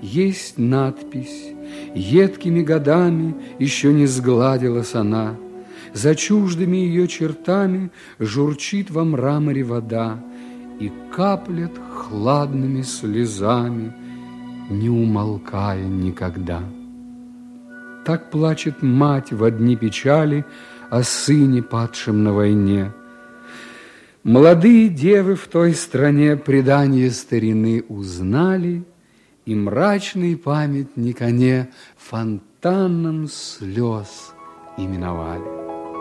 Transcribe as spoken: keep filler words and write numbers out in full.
есть надпись, едкими годами еще не сгладилась она. За чуждыми ее чертами журчит во мраморе вода и каплет хладными слезами, не умолкая никогда. Так плачет мать во дни печали о сыне, падшем на войне. Молодые девы в той стране предания старины узнали, и мрачный памятник они фонтаном слез именовали.